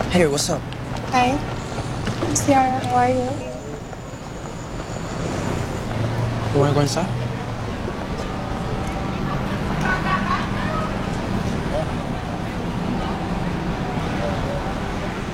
Hey, what's up? Hi, Ciara, how are you? You wanna go inside?